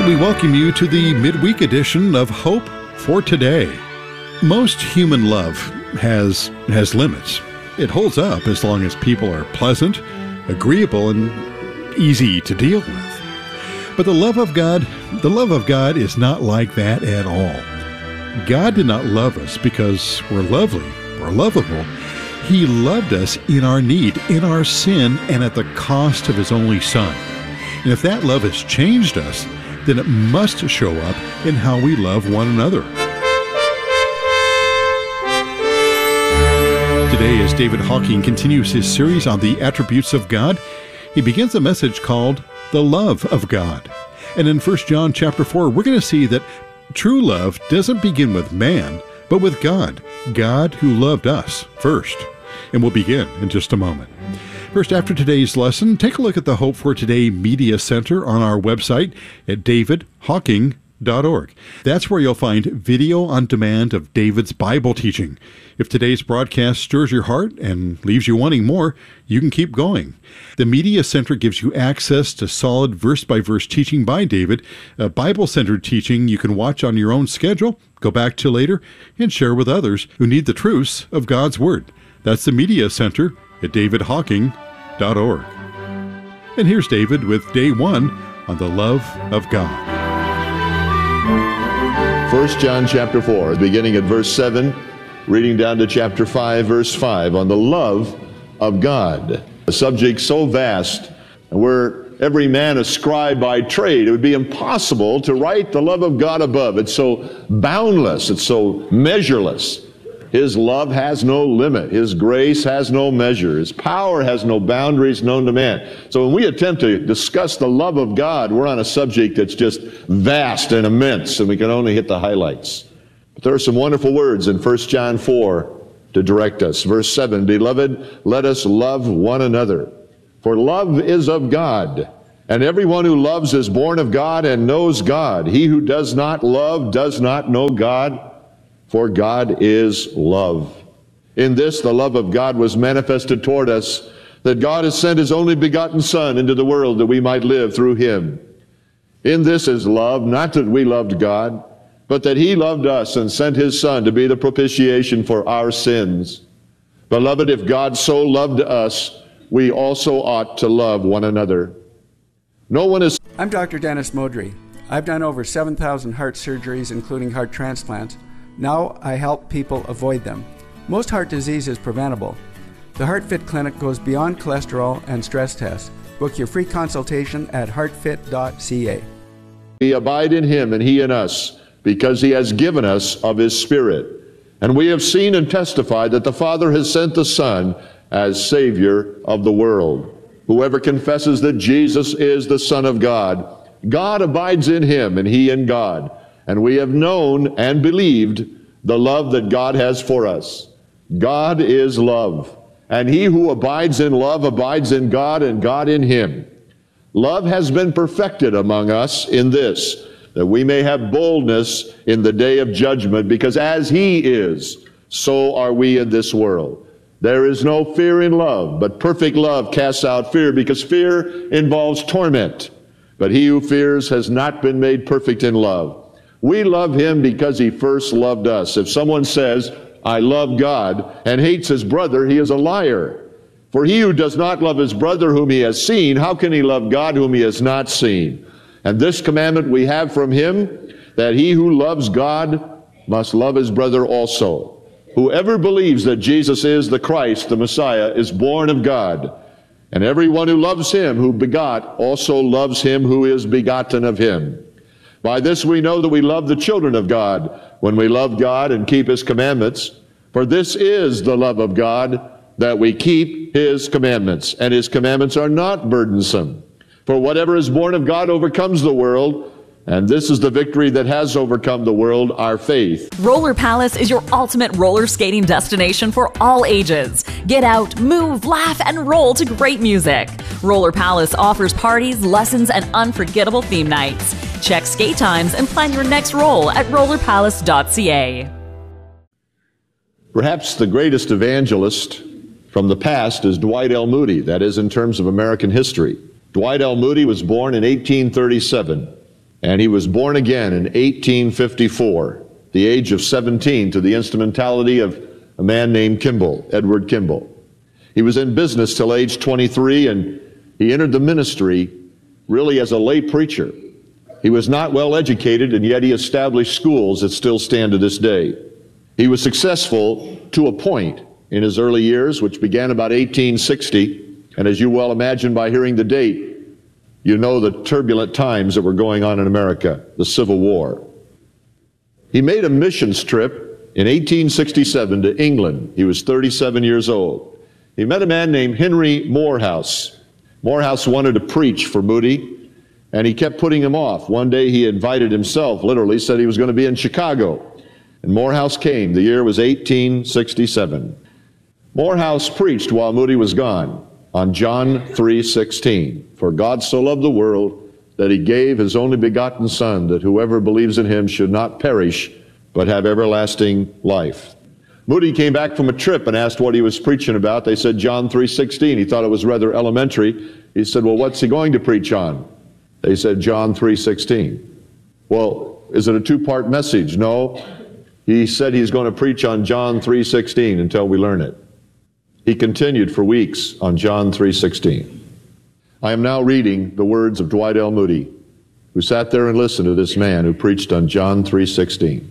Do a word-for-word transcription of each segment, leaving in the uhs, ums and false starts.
And we welcome you to the midweek edition of Hope for Today. Most human love has has limits. It holds up as long as people are pleasant, agreeable, and easy to deal with. But the love of God, the love of God is not like that at all. God did not love us because we're lovely or lovable. He loved us in our need, in our sin, and at the cost of His only Son. And if that love has changed us, then it must show up in how we love one another. Today, as David Hocking continues his series on the attributes of God, he begins a message called The Love of God. And in First John chapter four, we're going to see that true love doesn't begin with man, but with God, God who loved us first. And we'll begin in just a moment. First, after today's lesson, take a look at the Hope for Today Media Center on our website at david hocking dot org. That's where you'll find video on demand of David's Bible teaching. If today's broadcast stirs your heart and leaves you wanting more, you can keep going. The Media Center gives you access to solid verse-by-verse teaching by David, a Bible-centered teaching you can watch on your own schedule, go back to later, and share with others who need the truths of God's Word. That's the Media Center at david hocking dot org. And here's David with day one on the love of God. First John chapter four, beginning at verse seven, reading down to chapter five, verse five, on the love of God. A subject so vast, and where every man a scribe by trade, it would be impossible to write the love of God above. It's so boundless, it's so measureless. His love has no limit. His grace has no measure. His power has no boundaries known to man. So when we attempt to discuss the love of God, we're on a subject that's just vast and immense, and we can only hit the highlights. But there are some wonderful words in First John four to direct us. Verse seven, Beloved, let us love one another, for love is of God, and everyone who loves is born of God and knows God. He who does not love does not know God, for God is love. In this, the love of God was manifested toward us, that God has sent His only begotten Son into the world that we might live through Him. In this is love, not that we loved God, but that He loved us and sent His Son to be the propitiation for our sins. Beloved, if God so loved us, we also ought to love one another. No one is... I'm Doctor Dennis Modry. I've done over seven thousand heart surgeries, including heart transplants. Now I help people avoid them. Most heart disease is preventable. The HeartFit Clinic goes beyond cholesterol and stress tests. Book your free consultation at heart fit dot c a. We abide in Him and He in us, because He has given us of His Spirit. And we have seen and testified that the Father has sent the Son as Savior of the world. Whoever confesses that Jesus is the Son of God, God abides in Him and He in God. And we have known and believed the love that God has for us. God is love, and he who abides in love abides in God and God in him. Love has been perfected among us in this, that we may have boldness in the day of judgment, because as He is, so are we in this world. There is no fear in love, but perfect love casts out fear, because fear involves torment. But he who fears has not been made perfect in love. We love Him because He first loved us. If someone says, I love God, and hates his brother, he is a liar. For he who does not love his brother whom he has seen, how can he love God whom he has not seen? And this commandment we have from Him, that he who loves God must love his brother also. Whoever believes that Jesus is the Christ, the Messiah, is born of God. And everyone who loves Him who begot also loves Him who is begotten of Him. By this we know that we love the children of God, when we love God and keep His commandments. For this is the love of God, that we keep His commandments. And His commandments are not burdensome. For whatever is born of God overcomes the world, and this is the victory that has overcome the world, our faith. Roller Palace is your ultimate roller skating destination for all ages. Get out, move, laugh, and roll to great music. Roller Palace offers parties, lessons, and unforgettable theme nights. Check skate times and plan your next roll at roller palace dot c a. Perhaps the greatest evangelist from the past is Dwight L. Moody, that is in terms of American history. Dwight L. Moody was born in eighteen thirty-seven. And he was born again in eighteen fifty-four, the age of seventeen, to the instrumentality of a man named Kimball, Edward Kimball. He was in business till age twenty-three, and he entered the ministry really as a lay preacher. He was not well educated, and yet he established schools that still stand to this day. He was successful to a point in his early years, which began about eighteen sixty, and as you well imagine by hearing the date, you know the turbulent times that were going on in America, the Civil War. He made a missions trip in eighteen sixty-seven to England. He was thirty-seven years old. He met a man named Henry Morehouse. Morehouse wanted to preach for Moody, and he kept putting him off. One day he invited himself, literally said he was going to be in Chicago. And Morehouse came. The year was eighteen sixty-seven. Morehouse preached while Moody was gone on John three sixteen. For God so loved the world that he gave his only begotten Son, that whoever believes in him should not perish, but have everlasting life. Moody came back from a trip and asked what he was preaching about. They said John three sixteen. He thought it was rather elementary. He said, well, what's he going to preach on? They said John three sixteen. Well, is it a two-part message? No. He said he's going to preach on John three sixteen until we learn it. He continued for weeks on John three sixteen. I am now reading the words of Dwight L. Moody, who sat there and listened to this man who preached on John three sixteen.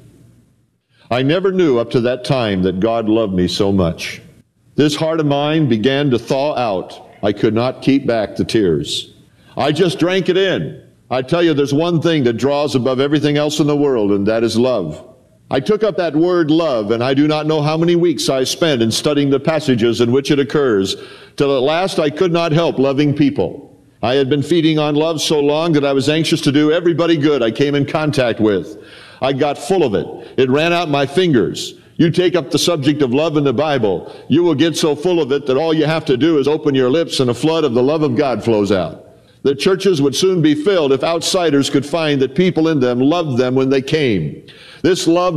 I never knew up to that time that God loved me so much. This heart of mine began to thaw out. I could not keep back the tears. I just drank it in. I tell you, there's one thing that draws above everything else in the world, and that is love. I took up that word love, and I do not know how many weeks I spent in studying the passages in which it occurs, till at last I could not help loving people. I had been feeding on love so long that I was anxious to do everybody good I came in contact with. I got full of it. It ran out my fingers. You take up the subject of love in the Bible, you will get so full of it that all you have to do is open your lips and a flood of the love of God flows out. The churches would soon be filled if outsiders could find that people in them loved them when they came. This love